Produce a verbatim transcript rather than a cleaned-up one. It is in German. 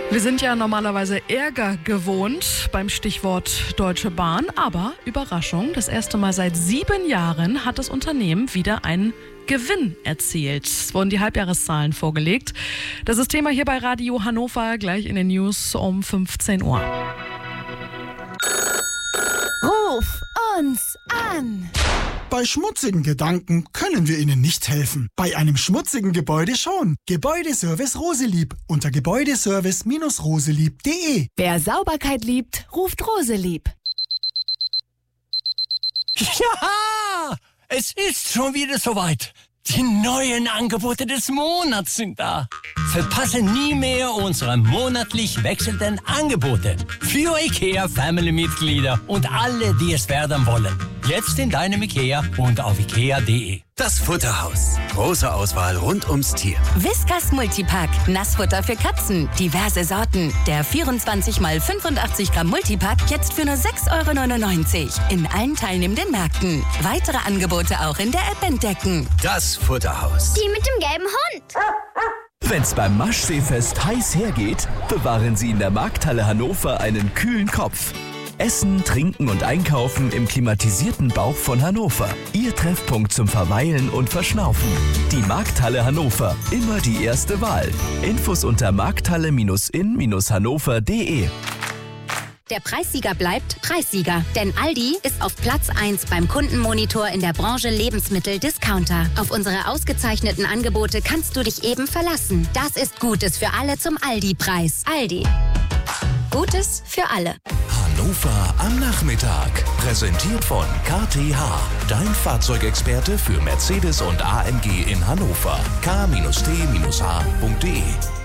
Wir sind ja normalerweise Ärger gewohnt beim Stichwort Deutsche Bahn, aber Überraschung, das erste Mal seit sieben Jahren hat das Unternehmen wieder einen Gewinn erzielt. Es wurden die Halbjahreszahlen vorgelegt. Das ist Thema hier bei Radio Hannover, gleich in den News um fünfzehn Uhr. Ruf uns an! Bei schmutzigen Gedanken können wir Ihnen nicht helfen. Bei einem schmutzigen Gebäude schon. Gebäudeservice Roselieb unter gebäudeservice Bindestrich roselieb punkt de. Wer Sauberkeit liebt, ruft Roselieb. Ja, es ist schon wieder soweit. Die neuen Angebote des Monats sind da. Verpasse nie mehr unsere monatlich wechselnden Angebote für IKEA-Family-Mitglieder und alle, die es werden wollen. Jetzt in deinem IKEA und auf ikea punkt de. Das Futterhaus. Große Auswahl rund ums Tier. Whiskas Multipack. Nassfutter für Katzen. Diverse Sorten. Der vierundzwanzig mal fünfundachtzig Gramm Multipack jetzt für nur sechs Euro neunundneunzig. In allen teilnehmenden Märkten. Weitere Angebote auch in der App entdecken. Das Futterhaus. Die mit dem gelben Hund. Wenn's beim Maschseefest heiß hergeht, bewahren Sie in der Markthalle Hannover einen kühlen Kopf. Essen, Trinken und Einkaufen im klimatisierten Bauch von Hannover. Ihr Treffpunkt zum Verweilen und Verschnaufen. Die Markthalle Hannover. Immer die erste Wahl. Infos unter markthalle Bindestrich in Bindestrich hannover punkt de. Der Preissieger bleibt Preissieger, denn Aldi ist auf Platz eins beim Kundenmonitor in der Branche Lebensmittel-Discounter. Auf unsere ausgezeichneten Angebote kannst du dich eben verlassen. Das ist Gutes für alle zum Aldi-Preis. Aldi. Gutes für alle. Hannover am Nachmittag. Präsentiert von K T H. Dein Fahrzeugexperte für Mercedes und A M G in Hannover. k T H punkt de